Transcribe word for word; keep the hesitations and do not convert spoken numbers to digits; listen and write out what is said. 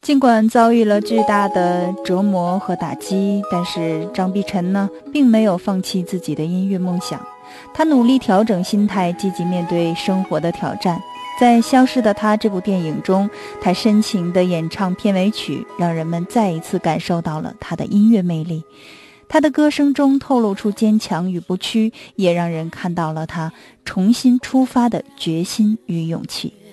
尽管遭遇了巨大的折磨和打击，但是张碧晨呢，并没有放弃自己的音乐梦想。他努力调整心态，积极面对生活的挑战。在《消失的她》这部电影中，他深情地演唱片尾曲，让人们再一次感受到了他的音乐魅力。他的歌声中透露出坚强与不屈，也让人看到了他重新出发的决心与勇气。